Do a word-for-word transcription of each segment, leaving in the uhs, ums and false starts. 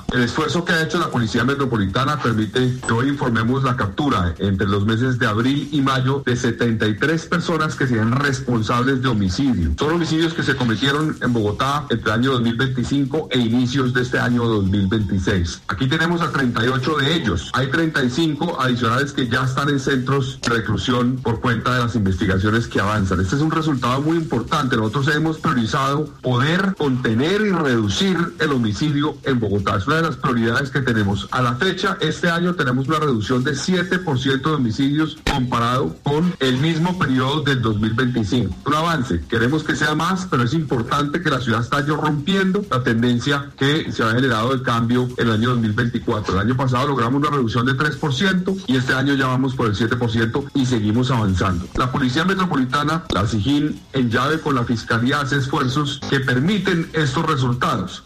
El esfuerzo que ha hecho la Policía Metropolitana permite que hoy informemos la captura entre los meses de abril y mayo de setenta y tres personas que sean responsables de homicidio. Son homicidios que se cometieron en Bogotá entre el año dos mil veinticinco e inicios de este año dos mil veintiséis. Aquí tenemos a treinta y ocho de ellos. Hay treinta y cinco adicionales que ya están en centros de reclusión por cuenta de las investigaciones que avanzan. Este es un resultado muy importante. Nosotros hemos priorizado poder contener y reducir el homicidio en Bogotá. Es una de las prioridades que tenemos. A la fecha, este año tenemos una reducción de siete por ciento de homicidios comparado con el mismo periodo del dos mil veinticinco. Un avance. Queremos que sea más, pero es importante que la ciudad esté rompiendo la tendencia que se ha generado el cambio en el año dos mil veinticuatro. El año pasado logramos una reducción de tres por ciento y este año ya vamos por el siete por ciento y seguimos avanzando. La Policía Metropolitana, la SIJIN, en llave con la Fiscalía, hace esfuerzos que permiten estos resultados.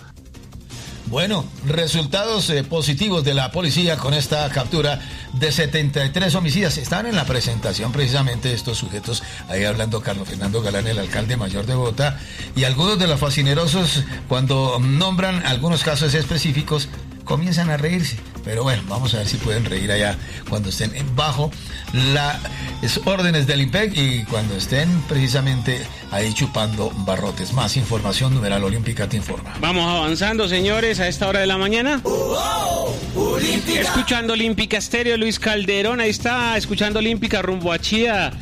Bueno, resultados eh, positivos de la policía con esta captura de setenta y tres homicidas. Estaban en la presentación precisamente estos sujetos, ahí hablando Carlos Fernando Galán, el alcalde mayor de Bogotá, y algunos de los fascinerosos, cuando nombran algunos casos específicos, comienzan a reírse. Pero bueno, vamos a ver si pueden reír allá cuando estén bajo las órdenes del I N P E C y cuando estén precisamente ahí chupando barrotes. Más información, numeral Olímpica te informa. Vamos avanzando, señores, a esta hora de la mañana. Uh, oh, escuchando Olímpica Estéreo, Luis Calderón, ahí está, escuchando Olímpica rumbo a Chía.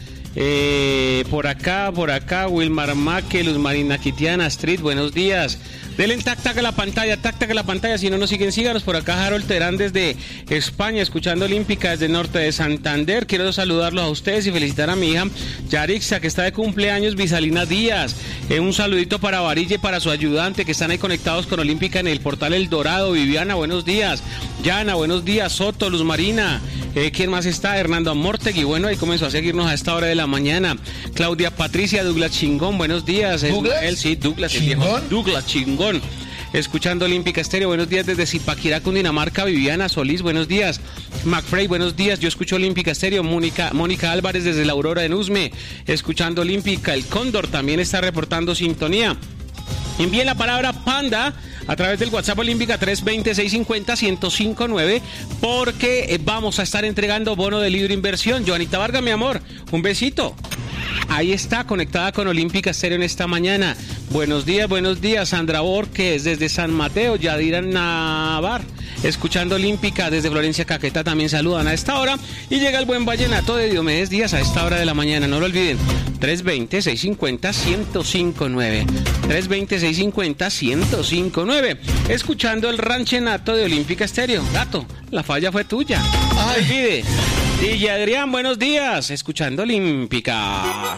Eh, por acá, por acá, Wilmar Maque, Luz Marina Quitiana, Street, buenos días. Denle tac tac a la pantalla, tac tac a la pantalla, si no nos siguen, síganos. Por acá Harold Terán desde España, escuchando Olímpica desde el norte de Santander. Quiero saludarlos a ustedes y felicitar a mi hija Yarixa, que está de cumpleaños, Visalina Díaz. Eh, un saludito para Varille, para su ayudante, que están ahí conectados con Olímpica en el portal El Dorado. Viviana, buenos días. Yana, buenos días. Soto, Luz Marina. Eh, ¿Quién más está? Hernando Amortegui. Bueno, ahí comenzó a seguirnos a esta hora de la mañana. Claudia Patricia, Douglas Chingón, buenos días. ¿Douglas? Él, sí, Douglas, el viejo Douglas Chingón. Escuchando Olímpica Estéreo, buenos días desde Zipaquirá, Cundinamarca. Viviana Solís, buenos días. McFrey, buenos días. Yo escucho Olímpica Estéreo. Mónica, Mónica Álvarez desde la Aurora de Nusme, escuchando Olímpica. El Cóndor también está reportando sintonía. Envíe la palabra panda a través del WhatsApp Olímpica tres dos cero, seis cinco cero, uno cero cinco nueve, porque vamos a estar entregando bono de libre inversión. Joanita Vargas, mi amor, un besito. Ahí está, conectada con Olímpica Estéreo en esta mañana. Buenos días, buenos días. Sandra Borges desde San Mateo, Yadira Navar, escuchando Olímpica desde Florencia Caquetá, también saludan a esta hora. Y llega el buen vallenato de Diomedes Díaz a esta hora de la mañana, no lo olviden. tres dos cero, seis cinco cero, uno cero cinco nueve. tres dos cero, seis cinco cero, uno cero cinco nueve. Escuchando el ranchenato de Olímpica Estéreo. Gato, la falla fue tuya. No olvide. D J Adrián, buenos días. Escuchando Olímpica.